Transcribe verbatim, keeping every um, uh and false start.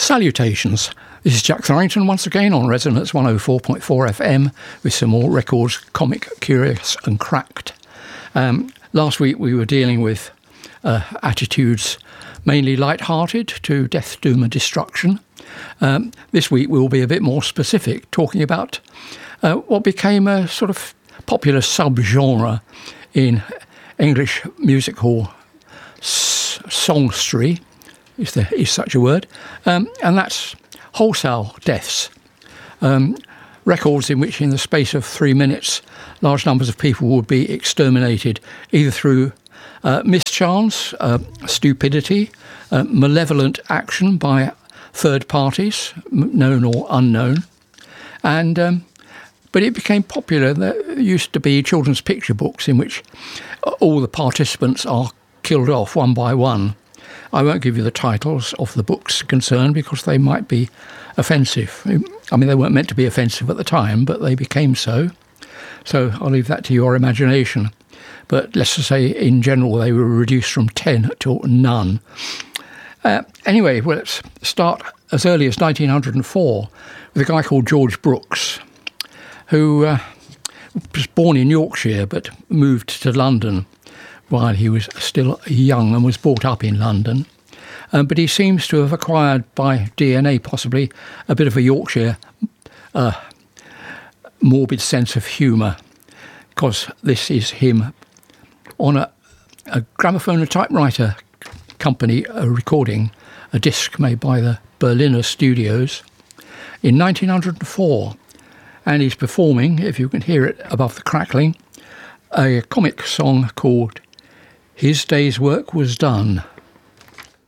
Salutations. This is Jack Thorrington once again on Resonance one oh four point four F M with some more records, comic, curious and cracked. Um, last week we were dealing with uh, attitudes mainly light-hearted to death, doom and destruction. Um, this week we'll be a bit more specific, talking about uh, what became a sort of popular sub-genre in English music hall s- songstry, if there is such a word, um, and that's wholesale deaths. Um, records in which in the space of three minutes large numbers of people would be exterminated either through uh, mischance, uh, stupidity, uh, malevolent action by third parties, known or unknown. And um, but it became popular. There used to be children's picture books in which all the participants are killed off one by one. I won't give you the titles of the books concerned because they might be offensive. I mean, they weren't meant to be offensive at the time, but they became so. So I'll leave that to your imagination. But let's just say, in general, they were reduced from ten to none. Uh, anyway, well, let's start as early as nineteen oh four with a guy called George Brooks, who uh, was born in Yorkshire but moved to London while he was still young and was brought up in London. Um, but he seems to have acquired by D N A possibly a bit of a Yorkshire uh, morbid sense of humour, because this is him on a, a gramophone and typewriter company a recording, a disc made by the Berliner Studios in nineteen oh four. And he's performing, if you can hear it above the crackling, a comic song called His Day's Work Was Done.